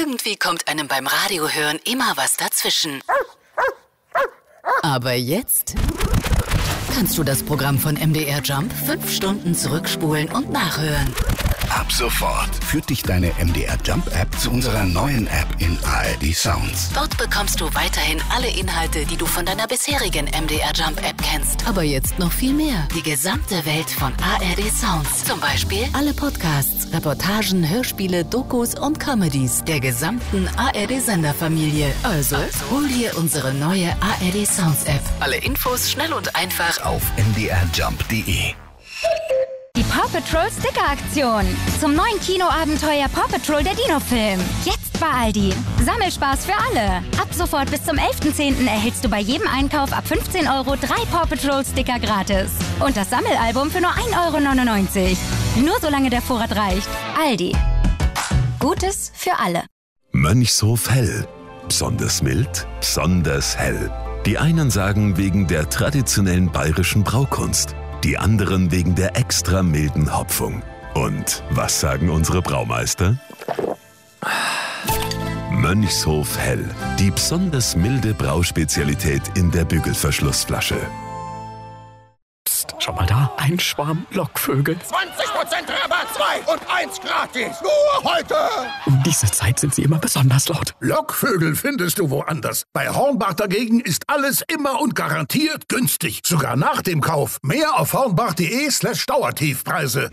irgendwie kommt einem beim Radiohören immer was dazwischen. Aber jetzt kannst du das Programm von MDR Jump 5 Stunden zurückspulen und nachhören. Ab sofort führt dich deine MDR Jump App zu unserer neuen App in ARD Sounds. Dort bekommst du weiterhin alle Inhalte, die du von deiner bisherigen MDR Jump App kennst. Aber jetzt noch viel mehr. Die gesamte Welt von ARD Sounds. Zum Beispiel alle Podcasts, Reportagen, Hörspiele, Dokus und Comedies der gesamten ARD-Senderfamilie. Also hol dir unsere neue ARD Sounds App. Alle Infos schnell und einfach Auf mdrjump.de. Die Paw Patrol Sticker-Aktion. Zum neuen Kinoabenteuer Paw Patrol der Dino-Film. Jetzt bei Aldi. Sammelspaß für alle. Ab sofort bis zum 11.10. erhältst du bei jedem Einkauf ab 15 € 3 Paw Patrol Sticker gratis. Und das Sammelalbum für nur 1,99 €. Nur solange der Vorrat reicht. Aldi. Gutes für alle. Mönchshof Hell. Besonders mild, besonders hell. Die einen sagen wegen der traditionellen bayerischen Braukunst. Die anderen wegen der extra milden Hopfung. Und was sagen unsere Braumeister? Mönchshof Hell. Die besonders milde Brauspezialität in der Bügelverschlussflasche. Psst, schau mal da. Ein Schwarm Lockvögel. 20% Rabatt, 2 und 1 gratis. Nur heute. Um diese Zeit sind sie immer besonders laut. Lockvögel findest du woanders. Bei Hornbach dagegen ist alles immer und garantiert günstig. Sogar nach dem Kauf. Mehr auf hornbach.de/Dauertiefpreise.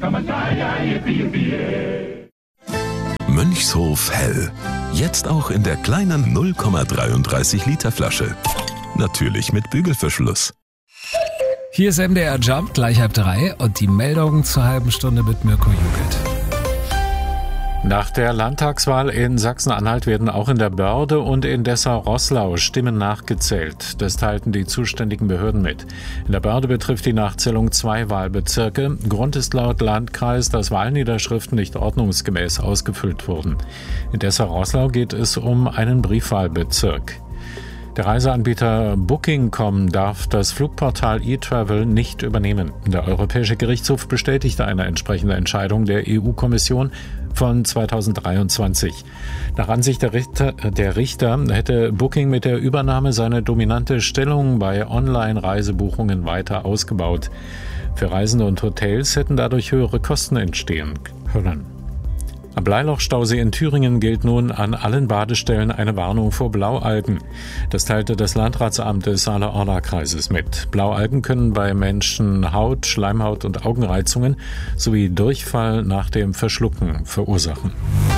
Mönchshof Hell. Jetzt auch in der kleinen 0,33 Liter Flasche. Natürlich mit Bügelverschluss. Hier ist MDR Jump, gleich 2:30 und die Meldung zur halben Stunde mit Mirko Jugend. Nach der Landtagswahl in Sachsen-Anhalt werden auch in der Börde und in Dessau-Roßlau Stimmen nachgezählt. Das teilten die zuständigen Behörden mit. In der Börde betrifft die Nachzählung 2 Wahlbezirke. Grund ist laut Landkreis, dass Wahlniederschriften nicht ordnungsgemäß ausgefüllt wurden. In Dessau-Roßlau geht es um einen Briefwahlbezirk. Der Reiseanbieter Booking.com darf das Flugportal eTravel nicht übernehmen. Der Europäische Gerichtshof bestätigte eine entsprechende Entscheidung der EU-Kommission von 2023. Nach Ansicht der Richter hätte Booking mit der Übernahme seine dominante Stellung bei Online-Reisebuchungen weiter ausgebaut. Für Reisende und Hotels hätten dadurch höhere Kosten entstehen können. Am Bleilochstausee in Thüringen gilt nun an allen Badestellen eine Warnung vor Blaualgen. Das teilte das Landratsamt des Saale-Orla-Kreises mit. Blaualgen können bei Menschen Haut-, Schleimhaut- und Augenreizungen sowie Durchfall nach dem Verschlucken verursachen.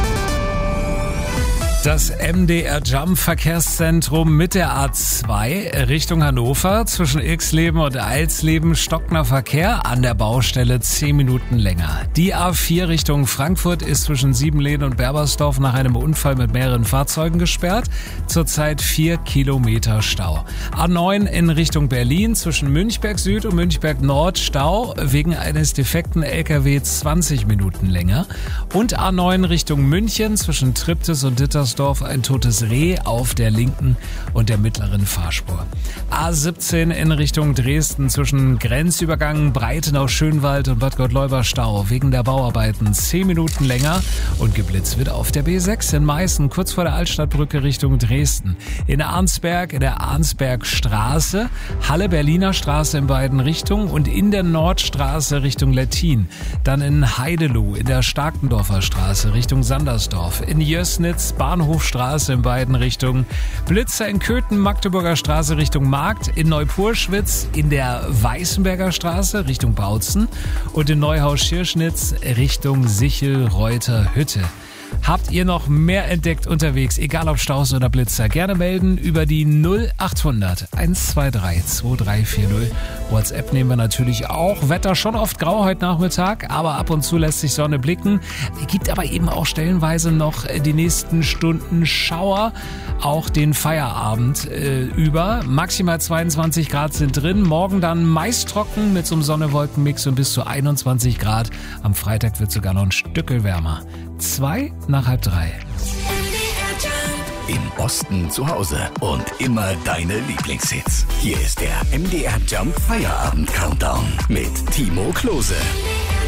Das MDR Jump Verkehrszentrum mit der A2 Richtung Hannover zwischen Ilksleben und Eilsleben stockender Verkehr, an der Baustelle 10 Minuten länger. Die A4 Richtung Frankfurt ist zwischen Siebenlehn und Berbersdorf nach einem Unfall mit mehreren Fahrzeugen gesperrt. Zurzeit 4 Kilometer Stau. A9 in Richtung Berlin zwischen Münchberg Süd und Münchberg Nord Stau wegen eines defekten LKW 20 Minuten länger. Und A9 Richtung München zwischen Triptis und Dittersdorf ein totes Reh auf der linken und der mittleren Fahrspur. A17 in Richtung Dresden zwischen Grenzübergang Breitenau-Schönwald und Bad Gottleuba Stau wegen der Bauarbeiten 10 Minuten länger und geblitzt wird auf der B6 in Meißen kurz vor der Altstadtbrücke Richtung Dresden. In Arnsberg in der Arnsbergstraße, Halle-Berliner Straße in beiden Richtungen und in der Nordstraße Richtung Lettin. Dann in Heideloh in der Starkendorfer Straße Richtung Sandersdorf. In Jößnitz Bahnhofstraße in beiden Richtungen. Blitzer in Köthen, Magdeburger Straße Richtung Markt, in Neupurschwitz, in der Weißenberger Straße Richtung Bautzen und in Neuhaus-Schirschnitz Richtung Sichel-Reuter-Hütte. Habt ihr noch mehr entdeckt unterwegs, egal ob Staus oder Blitzer, gerne melden über die 0800 123 2340. WhatsApp nehmen wir natürlich auch. Wetter schon oft grau heute Nachmittag, aber ab und zu lässt sich Sonne blicken. Gibt aber eben auch stellenweise noch die nächsten Stunden Schauer, auch den Feierabend über. Maximal 22 Grad sind drin. Morgen dann meist trocken mit so einem Sonne-Wolken-Mix und bis zu 21 Grad. Am Freitag wird sogar noch ein Stückel wärmer. 2 nach 2:30. Im Osten zu Hause und immer deine Lieblingshits. Hier ist der MDR Jump Feierabend Countdown mit Timo Klose.